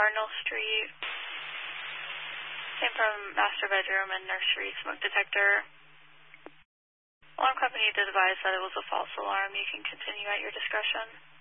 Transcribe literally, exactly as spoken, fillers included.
Cardinal Street. Came from master bedroom and nursery smoke detector. Alarm company did advise that it was a false alarm. You can continue at your discretion.